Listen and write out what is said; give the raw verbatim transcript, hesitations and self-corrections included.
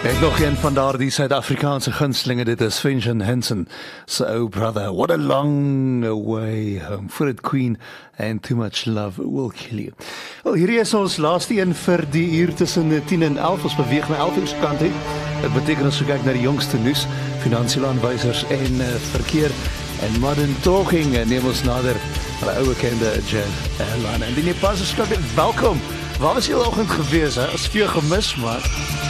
Ek nog een van daardie Suid-Afrikaanse gunstelinge, dit is Finch Hansen, so oh brother, what a long way home, for it Queen, and too much love will kill you. Wel, hierdie is ons laaste een vir die uur tussen tien en elf, ons beweeg na elf uur se kant toe. Dit beteken ons kyk na die jongste nuus, finansiële aanwysers en uh, verkeer, en modern talking, en neem ons nader aan die ou bekende Jeff Airline. En die Nepalse skik, welkom, waar was jy vanoggend gewees, hè? As veel gemis, maar